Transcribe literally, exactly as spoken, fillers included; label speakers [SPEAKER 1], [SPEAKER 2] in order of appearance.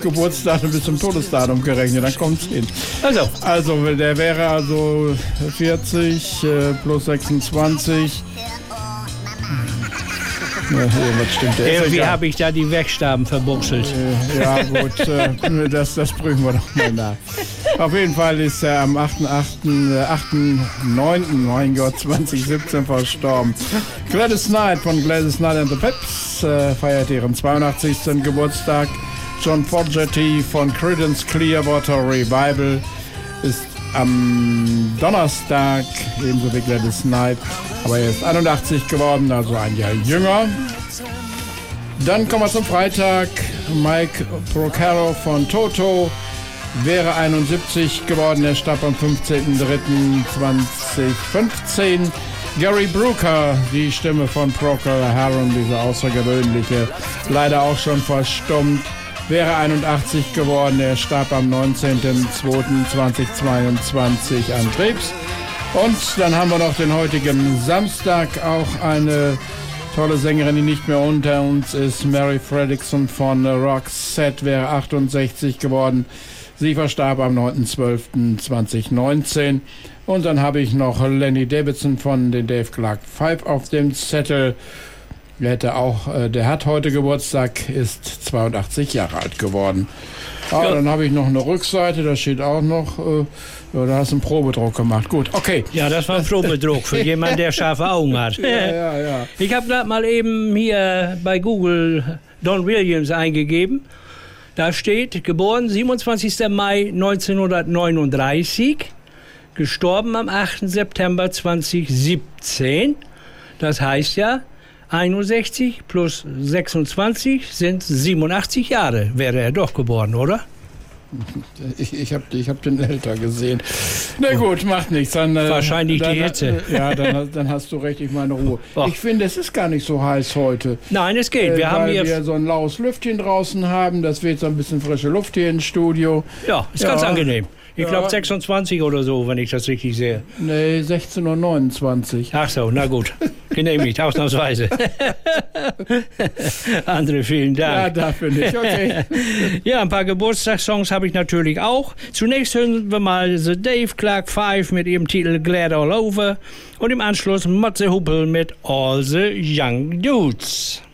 [SPEAKER 1] Geburtsdatum bis zum Todesdatum gerechnet, dann kommt's hin.
[SPEAKER 2] Also.
[SPEAKER 1] Also, der wäre also vierzig äh, plus sechsundzwanzig. Ja, was stimmt,
[SPEAKER 2] irgendwie habe ich da die Wegstaben verbuchselt.
[SPEAKER 1] Äh, ja, gut, äh, das, das prüfen wir doch mal nach. Auf jeden Fall ist er am achten neunten mein Gott, zwanzig siebzehn verstorben. Gladys Knight von Gladys Knight and the Pips äh, feiert ihren zweiundachtzigsten Geburtstag. John Fogerty von Creedence Clearwater Revival ist am Donnerstag, ebenso wie Gladys Knight, aber er ist einundachtzig geworden, also ein Jahr jünger. Dann kommen wir zum Freitag. Mike Porcaro von Toto wäre einundsiebzig geworden, er starb am fünfzehnten dritten zweitausendfünfzehn. Gary Brooker, die Stimme von Procol Harum, diese außergewöhnliche, leider auch schon verstummt, wäre einundachtzig geworden. Er starb am neunzehnten zweiten zweitausendzweiundzwanzig an Krebs. Und dann haben wir noch den heutigen Samstag, auch eine tolle Sängerin, die nicht mehr unter uns ist. Mary Fredriksson von Roxette wäre achtundsechzig geworden. Sie verstarb am neunten zwölften zweitausendneunzehn. Und dann habe ich noch Lenny Davidson von den Dave Clark Five auf dem Zettel. Der, hätte auch, äh, der hat heute Geburtstag, ist zweiundachtzig Jahre alt geworden. Ah, ja. Dann habe ich noch eine Rückseite, da steht auch noch, äh, ja, da hast du einen Probedruck gemacht. Gut, okay.
[SPEAKER 2] Ja, das war ein Probedruck für jemanden, der scharfe Augen hat.
[SPEAKER 1] Ja, ja, ja.
[SPEAKER 2] Ich habe gerade mal eben hier bei Google Don Williams eingegeben. Da steht, geboren siebenundzwanzigsten Mai neunzehnhundertneununddreißig, gestorben am achten September zweitausendsiebzehn. Das heißt ja, einundsechzig plus sechsundzwanzig sind siebenundachtzig Jahre, wäre er doch geboren, oder?
[SPEAKER 1] Ich, ich habe ich hab den älter gesehen. Na gut, macht nichts. Dann,
[SPEAKER 2] Wahrscheinlich
[SPEAKER 1] dann,
[SPEAKER 2] die Hitze.
[SPEAKER 1] Ja, dann, dann hast du recht, ich meine Ruhe.
[SPEAKER 2] Oh.
[SPEAKER 1] Ich finde, es ist gar nicht so heiß heute.
[SPEAKER 2] Nein, es geht. Wir
[SPEAKER 1] äh,
[SPEAKER 2] haben
[SPEAKER 1] weil
[SPEAKER 2] hier
[SPEAKER 1] wir so ein laues Lüftchen draußen haben. Das wird so ein bisschen frische Luft hier ins Studio.
[SPEAKER 2] Ja, ist
[SPEAKER 1] ja.
[SPEAKER 2] ganz angenehm. Ich
[SPEAKER 1] Ja.
[SPEAKER 2] glaube sechsundzwanzig oder so, wenn ich das richtig sehe.
[SPEAKER 1] Nee, sechzehn Uhr neunundzwanzig.
[SPEAKER 2] Ach so, na gut. Genehmigt, ausnahmsweise. André, vielen Dank.
[SPEAKER 1] Ja, dafür nicht, okay.
[SPEAKER 2] Ja, ein paar Geburtstagssongs habe ich natürlich auch. Zunächst hören wir mal The Dave Clark Five mit ihrem Titel Glad All Over und im Anschluss Motze Huppel mit All the Young Dudes.